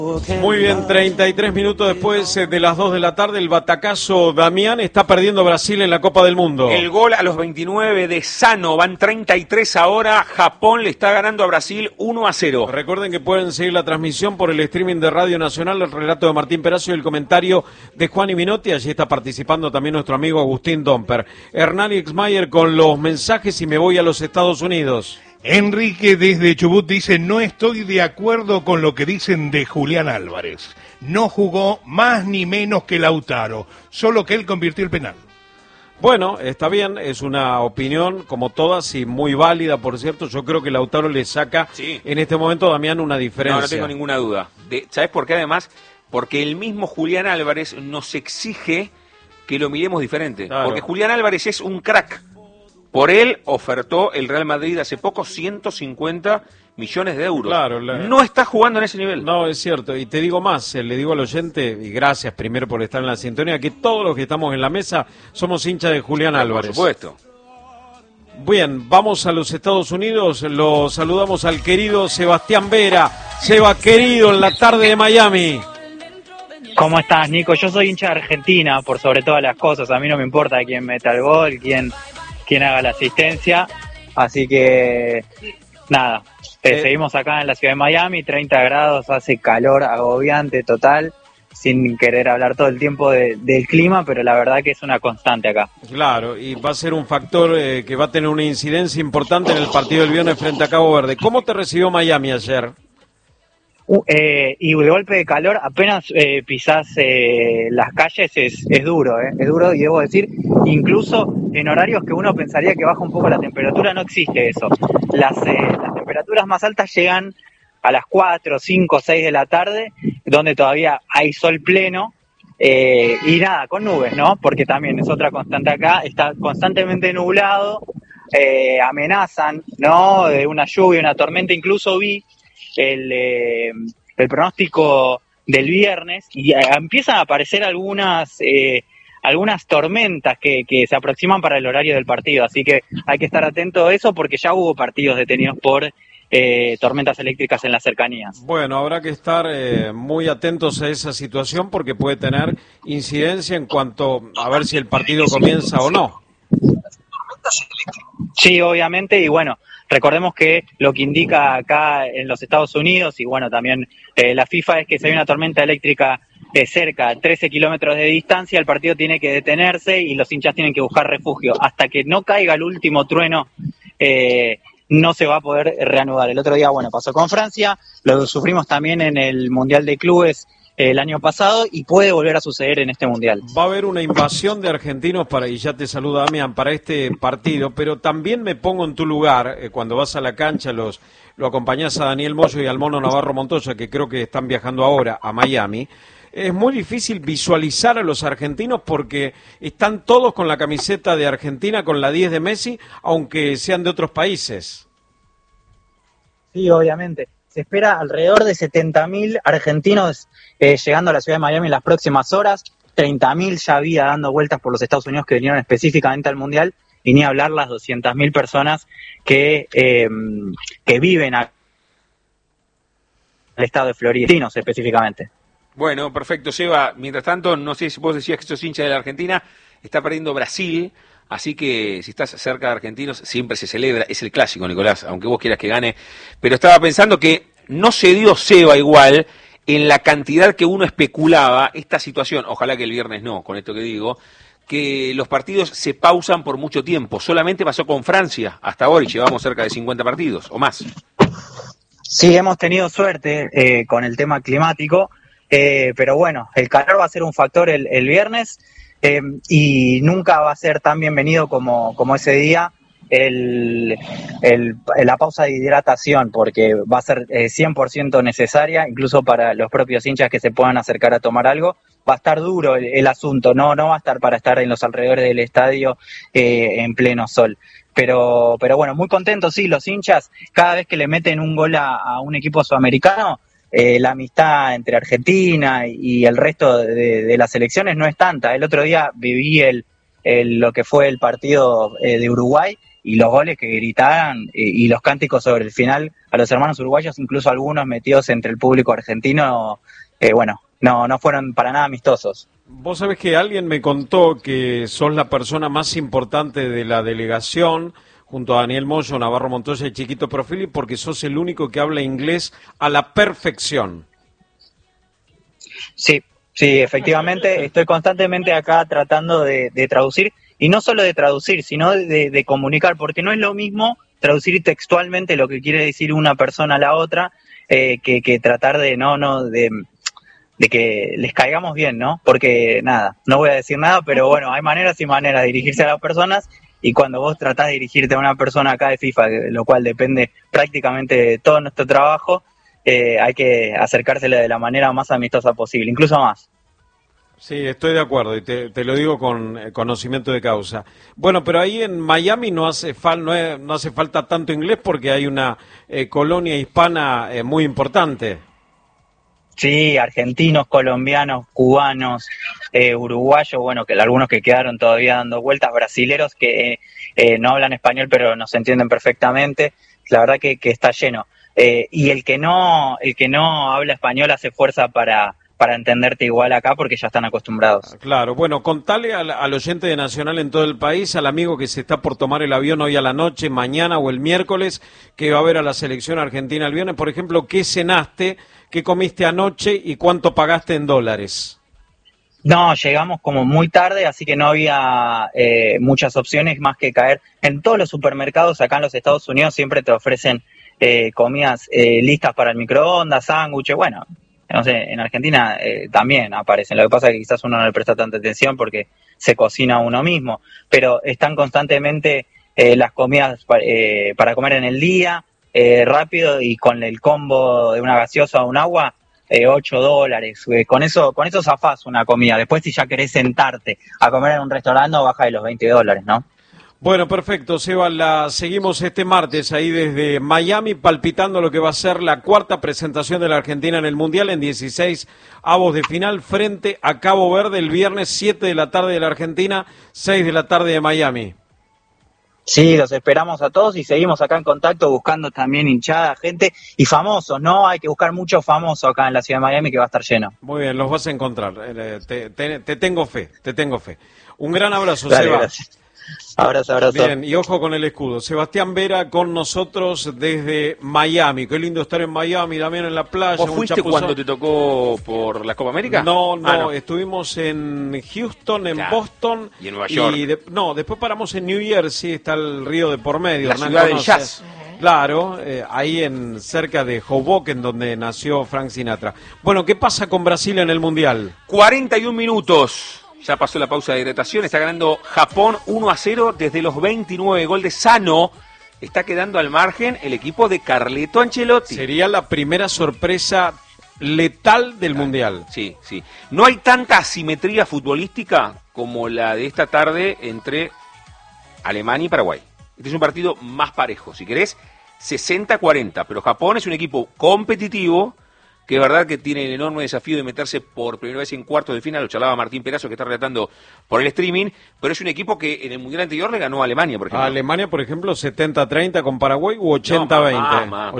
Muy bien, 33 minutos después de las 2 de la tarde, el batacazo Damián está perdiendo Brasil en la Copa del Mundo. El gol a los 29 de Sano, van 33 ahora, Japón le está ganando a Brasil 1-0. Recuerden que pueden seguir la transmisión por el streaming de Radio Nacional, el relato de Martín Perazo y el comentario de Juan Minotti. Allí está participando también nuestro amigo Agustín Domper. Hernán Ixmayer con los mensajes y me voy a los Estados Unidos. Enrique desde Chubut dice: no estoy de acuerdo con lo que dicen de Julián Álvarez. No jugó más ni menos que Lautaro, solo que él convirtió el penal. Bueno, está bien, es una opinión como todas y muy válida, por cierto. Yo creo que Lautaro le saca en este momento a Damián una diferencia. No tengo ninguna duda. ¿Sabes por qué además? Porque el mismo Julián Álvarez nos exige que lo miremos diferente. Claro. Porque Julián Álvarez es un crack. Por él ofertó el Real Madrid hace poco 150 millones de euros. Claro, no está jugando en ese nivel. No, es cierto. Y te digo más, le digo al oyente, y gracias primero por estar en la sintonía, que todos los que estamos en la mesa somos hinchas de Julián Álvarez. Por supuesto. Bien, vamos a los Estados Unidos. Lo saludamos al querido Sebastián Vera. Seba, querido, en la tarde de Miami. ¿Cómo estás, Nico? Yo soy hincha de Argentina, por sobre todas las cosas. A mí no me importa quién meta el gol, quién haga la asistencia, así que nada, seguimos acá en la ciudad de Miami, 30 grados, hace calor agobiante total, sin querer hablar todo el tiempo del clima, pero la verdad que es una constante acá. Claro, y va a ser un factor que va a tener una incidencia importante en el partido del viernes frente a Cabo Verde. ¿Cómo te recibió Miami ayer? Y el golpe de calor, apenas pisás las calles, es duro, es duro, y debo decir, incluso en horarios que uno pensaría que baja un poco la temperatura, no existe eso. Las temperaturas más altas llegan a las 4, 5, 6 de la tarde, donde todavía hay sol pleno, y nada, con nubes, ¿no? Porque también es otra constante acá, está constantemente nublado, amenazan, ¿no? De una lluvia, una tormenta, incluso vi el pronóstico del viernes y empiezan a aparecer algunas tormentas que se aproximan para el horario del partido, así que hay que estar atento a eso porque ya hubo partidos detenidos por tormentas eléctricas en las cercanías. Bueno, habrá que estar muy atentos a esa situación porque puede tener incidencia en cuanto a ver si el partido comienza o no. Sí, obviamente, y bueno, recordemos que lo que indica acá en los Estados Unidos y bueno, también la FIFA es que si hay una tormenta eléctrica cerca a 13 kilómetros de distancia, el partido tiene que detenerse y los hinchas tienen que buscar refugio. Hasta que no caiga el último trueno, no se va a poder reanudar. El otro día, bueno, pasó con Francia, lo sufrimos también en el Mundial de Clubes el año pasado y puede volver a suceder en este Mundial. Va a haber una invasión de argentinos y ya te saluda Damián, para este partido, pero también me pongo en tu lugar, cuando vas a la cancha, lo acompañás a Daniel Moyo y al Mono Navarro Montoya, que creo que están viajando ahora a Miami. Es muy difícil visualizar a los argentinos porque están todos con la camiseta de Argentina, con la 10 de Messi, aunque sean de otros países. Sí, obviamente. Se espera alrededor de 70.000 argentinos llegando a la ciudad de Miami en las próximas horas. 30.000 ya había dando vueltas por los Estados Unidos que vinieron específicamente al Mundial, y ni hablar las 200.000 personas que viven en el estado de Florida, específicamente. Bueno, perfecto, Seba. Mientras tanto, no sé si vos decías que sos hincha de la Argentina, está perdiendo Brasil. Así que si estás cerca de argentinos, siempre se celebra, es el clásico, Nicolás, aunque vos quieras que gane. Pero estaba pensando que no se dio Seba igual en la cantidad que uno especulaba esta situación, ojalá que el viernes no, con esto que digo, que los partidos se pausan por mucho tiempo. Solamente pasó con Francia hasta ahora y llevamos cerca de 50 partidos o más. Sí, hemos tenido suerte con el tema climático, pero bueno, el calor va a ser un factor el viernes. Y nunca va a ser tan bienvenido como ese día la pausa de hidratación, porque va a ser 100% necesaria, incluso para los propios hinchas que se puedan acercar a tomar algo. Va a estar duro el asunto, no va a estar para estar en los alrededores del estadio en pleno sol. Pero bueno, muy contentos, sí, los hinchas, cada vez que le meten un gol a un equipo sudamericano, la amistad entre Argentina y el resto de las selecciones no es tanta. El otro día viví lo que fue el partido de Uruguay y los goles que gritaban y los cánticos sobre el final a los hermanos uruguayos, incluso algunos metidos entre el público argentino, no fueron para nada amistosos. Vos sabés que alguien me contó que sos la persona más importante de la delegación, junto a Daniel Moyo, Navarro Montoya y Chiquito Profili, porque sos el único que habla inglés a la perfección. Sí, efectivamente, estoy constantemente acá tratando de traducir, y no solo de traducir, sino de comunicar, porque no es lo mismo traducir textualmente lo que quiere decir una persona a la otra, que tratar de que les caigamos bien, ¿no? Porque no voy a decir nada, pero bueno, hay maneras y maneras de dirigirse a las personas, y cuando vos tratás de dirigirte a una persona acá de FIFA, de lo cual depende prácticamente de todo nuestro trabajo, hay que acercársele de la manera más amistosa posible, incluso más. Sí, estoy de acuerdo y te lo digo con conocimiento de causa. Bueno, pero ahí en Miami no hace falta tanto inglés porque hay una colonia hispana muy importante. Sí, argentinos, colombianos, cubanos, uruguayos, bueno, que algunos que quedaron todavía dando vueltas, brasileros que no hablan español pero nos entienden perfectamente. La verdad que está lleno. Y el que no habla español hace fuerza para entenderte igual acá porque ya están acostumbrados. Claro, bueno, contale al oyente de Nacional en todo el país, al amigo que se está por tomar el avión hoy a la noche, mañana o el miércoles, que va a ver a la selección argentina el viernes, por ejemplo, ¿qué cenaste, qué comiste anoche y cuánto pagaste en dólares? No, llegamos como muy tarde, así que no había muchas opciones más que caer. En todos los supermercados acá en los Estados Unidos siempre te ofrecen comidas listas para el microondas, sándwiches, bueno. No sé, en Argentina también aparecen. Lo que pasa es que quizás uno no le presta tanta atención porque se cocina uno mismo. Pero están constantemente las comidas para comer en el día, rápido y con el combo de una gaseosa o un agua, $8. Con eso zafás una comida. Después si ya querés sentarte a comer en un restaurante, baja de los $20, ¿no? Bueno, perfecto, Seba, la seguimos este martes ahí desde Miami, palpitando lo que va a ser la cuarta presentación de la Argentina en el Mundial en 16 avos de final frente a Cabo Verde el viernes 7 de la tarde de la Argentina, 6 de la tarde de Miami. Sí, los esperamos a todos y seguimos acá en contacto buscando también hinchada, gente y famosos, ¿no? Hay que buscar mucho famoso acá en la ciudad de Miami que va a estar lleno. Muy bien, los vas a encontrar, te tengo fe. Un gran abrazo, Dale, Seba. Gracias. Abrazo. Bien, y ojo con el escudo. Sebastián Vera con nosotros desde Miami. Qué lindo estar en Miami, también en la playa. ¿Vos fuiste cuando te tocó por la Copa América? No, estuvimos en Houston, en Boston. ¿Y en Nueva York? Después paramos en New Jersey, está el río de por medio. La ciudad del jazz. Claro, ahí cerca de Hoboken, donde nació Frank Sinatra. Bueno, ¿qué pasa con Brasil en el Mundial? 41 minutos. Ya pasó la pausa de hidratación, está ganando Japón 1-0 desde los 29, gol de Sano. Está quedando al margen el equipo de Carleto Ancelotti. Sería la primera sorpresa letal del Mundial. Sí. No hay tanta asimetría futbolística como la de esta tarde entre Alemania y Paraguay. Este es un partido más parejo, si querés, 60-40, pero Japón es un equipo competitivo, que es verdad que tiene el enorme desafío de meterse por primera vez en cuartos de final, lo charlaba Martín Perazo que está relatando por el streaming, pero es un equipo que en el Mundial anterior le ganó a Alemania, por ejemplo. A Alemania, por ejemplo, 70-30 con Paraguay u 80-20.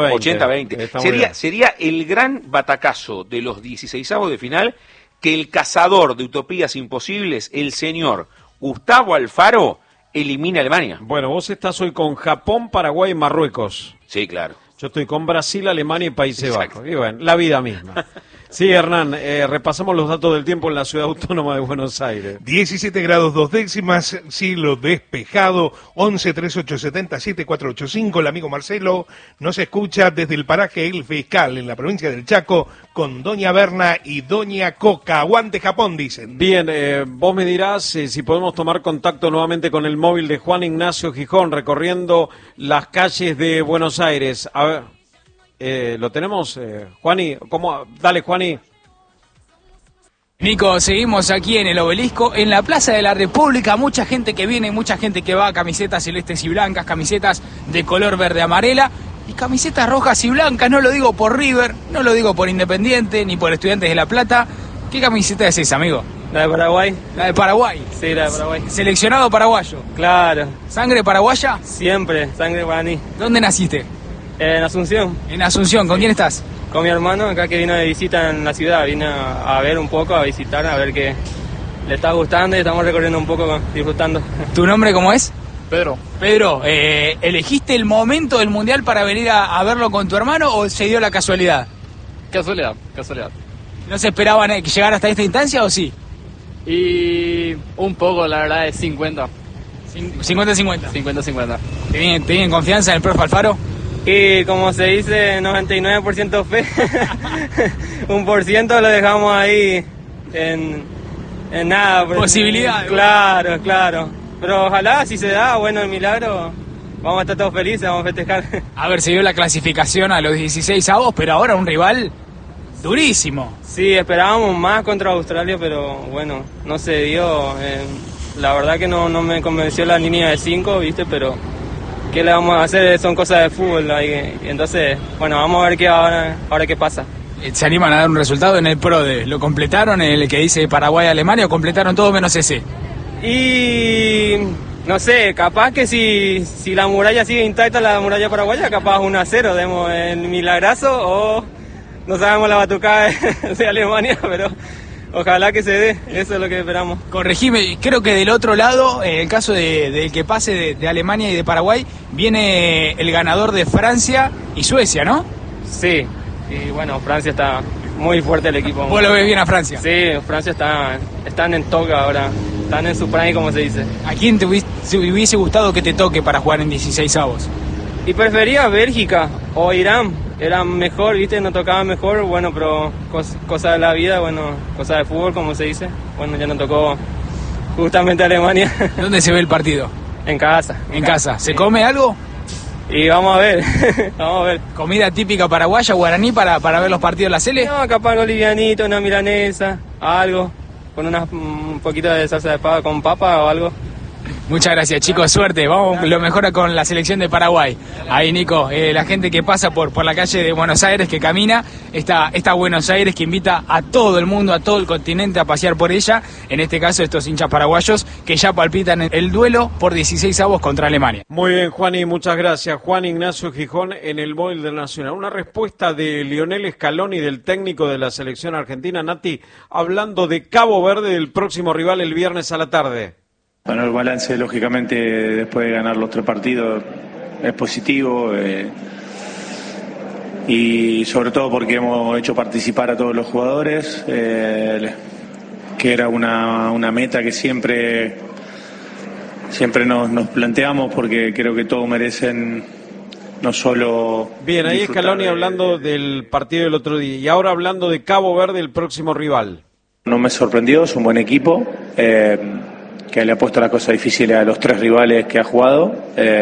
80-20. Sería el gran batacazo de los 16avos de final que el cazador de utopías imposibles, el señor Gustavo Alfaro, elimina a Alemania. Bueno, vos estás hoy con Japón, Paraguay y Marruecos. Sí, claro. Yo estoy con Brasil, Alemania y Países Bajos. Y bueno, la vida misma. Sí, Hernán, repasamos los datos del tiempo en la ciudad autónoma de Buenos Aires. 17 grados 2 décimas, cielo despejado, 11-3870-7485. El amigo Marcelo nos escucha desde el paraje El Fiscal, en la provincia del Chaco, con Doña Berna y Doña Coca. Aguante Japón, dicen. Bien, vos me dirás si podemos tomar contacto nuevamente con el móvil de Juan Ignacio Gijón, recorriendo las calles de Buenos Aires. A ver... ¿lo tenemos, Juani? ¿Cómo? Dale, Juani. Nico, seguimos aquí en el Obelisco, en la Plaza de la República, mucha gente que viene, mucha gente que va, camisetas celestes y blancas, camisetas de color verde amarela y camisetas rojas y blancas, no lo digo por River, no lo digo por Independiente ni por Estudiantes de La Plata. ¿Qué camiseta es esa, amigo? La de Paraguay. La de Paraguay. Sí, la de Paraguay. Seleccionado paraguayo. Claro. ¿Sangre paraguaya? Siempre, sangre guaraní. ¿Dónde naciste? En Asunción. En Asunción. ¿Con quién estás? Con mi hermano, acá que vino de visita en la ciudad. Vine a ver un poco, a visitar, a ver qué le está gustando y estamos recorriendo un poco, disfrutando. ¿Tu nombre cómo es? Pedro. Pedro, ¿elegiste el momento del Mundial para venir a verlo con tu hermano o se dio la casualidad? Casualidad. ¿No se esperaban que llegara hasta esta instancia o sí? Y un poco, la verdad, es 50. 50-50. 50-50. ¿Tienen confianza en el profe Alfaro? Y como se dice, 99% fe. 1% lo dejamos ahí en nada. Posibilidades. Claro. Pero ojalá, si se da, bueno, el milagro, vamos a estar todos felices, vamos a festejar. A ver, se dio la clasificación a los 16avos, pero ahora un rival durísimo. Sí, esperábamos más contra Australia, pero bueno, no se dio. La verdad que no me convenció la línea de 5, ¿viste? Pero ¿qué le vamos a hacer? Son cosas de fútbol. Entonces, bueno, vamos a ver ahora qué pasa. ¿Se animan a dar un resultado en el PRODE? ¿Lo completaron en el que dice Paraguay-Alemania o completaron todo menos ese? Y no sé, capaz que si la muralla sigue intacta, la muralla paraguaya, capaz 1-0, demos el milagrazo o no sabemos la batucada de Alemania, pero ojalá que se dé, eso es lo que esperamos. Corregime, creo que del otro lado, en el caso del que pase de Alemania y de Paraguay, viene el ganador de Francia y Suecia, ¿no? Sí, y bueno, Francia está muy fuerte el equipo. ¿Vos lo ves bien a Francia? Sí, Francia están en toga ahora. Están en su prime, como se dice. ¿A quién te hubiese gustado que te toque para jugar en 16avos? Y prefería Bélgica o Irán. Eran mejor, ¿viste? Nos tocaban mejor. Bueno, pero cosa de la vida, bueno, cosa de fútbol, como se dice. Bueno, ya nos tocó justamente Alemania. ¿Dónde se ve el partido? En casa. ¿En casa? ¿Se come algo? Y vamos a ver. Vamos a ver. ¿Comida típica paraguaya, guaraní, para ver los partidos de la Sele? No, capaz algo livianito, una milanesa, algo. Con un poquito de salsa de papa, con papa o algo. Muchas gracias, chicos, suerte. Vamos lo mejor con la selección de Paraguay. Ahí, Nico, la gente que pasa por la calle de Buenos Aires, que camina, esta Buenos Aires que invita a todo el mundo, a todo el continente a pasear por ella. En este caso, estos hinchas paraguayos que ya palpitan el duelo por 16avos contra Alemania. Muy bien, Juan, y muchas gracias. Juan Ignacio Gijón en el móvil del Nacional. Una respuesta de Lionel Scaloni, del técnico de la selección argentina, Nati, hablando de Cabo Verde, del próximo rival el viernes a la tarde. Bueno, el balance, lógicamente, después de ganar los 3 partidos, es positivo. Y sobre todo porque hemos hecho participar a todos los jugadores, que era una meta que siempre nos planteamos, porque creo que todos merecen no solo... Bien, ahí Scaloni hablando del partido del otro día, y ahora hablando de Cabo Verde, el próximo rival. No me sorprendió, es un buen equipo, que le ha puesto las cosas difíciles a los 3 rivales que ha jugado.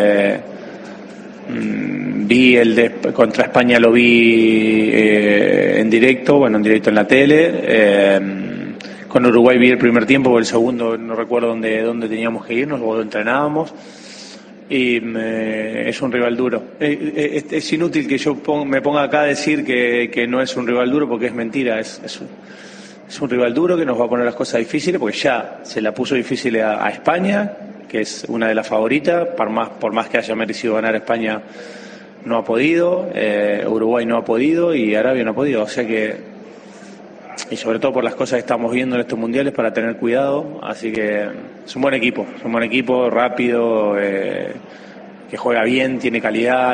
Vi contra España, lo vi en directo en la tele. Con Uruguay vi el primer tiempo, el segundo no recuerdo dónde teníamos que irnos, o entrenábamos. Y es un rival duro. Es inútil que yo me ponga acá a decir que no es un rival duro, porque es mentira. Es un rival duro que nos va a poner las cosas difíciles, porque ya se la puso difícil a España, que es una de las favoritas. Por más que haya merecido ganar, España no ha podido, Uruguay no ha podido y Arabia no ha podido. O sea que, y sobre todo por las cosas que estamos viendo en estos mundiales, para tener cuidado. Así que es un buen equipo, rápido, que juega bien, tiene calidad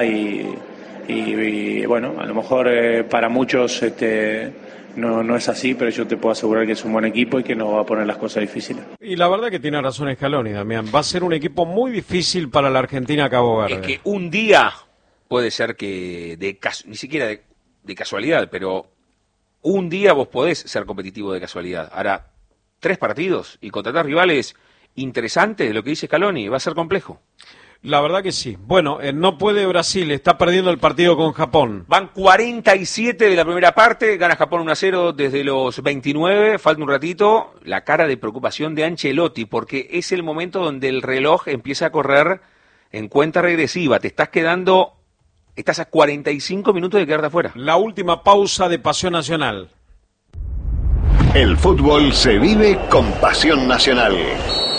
y bueno, a lo mejor para muchos no es así, pero yo te puedo asegurar que es un buen equipo y que nos va a poner las cosas difíciles. Y la verdad que tiene razón Scaloni, Damián. Va a ser un equipo muy difícil para la Argentina Cabo Verde. Es que un día puede ser que, ni siquiera de casualidad, pero un día vos podés ser competitivo de casualidad. Ahora, 3 partidos y contra 3 rivales interesantes, lo que dice Scaloni, va a ser complejo. La verdad que sí. Bueno, no puede Brasil, está perdiendo el partido con Japón. Van 47 de la primera parte, gana Japón 1-0 desde los 29, falta un ratito. La cara de preocupación de Ancelotti, porque es el momento donde el reloj empieza a correr en cuenta regresiva. Estás a 45 minutos de quedarte afuera. La última pausa de Pasión Nacional. El fútbol se vive con pasión nacional.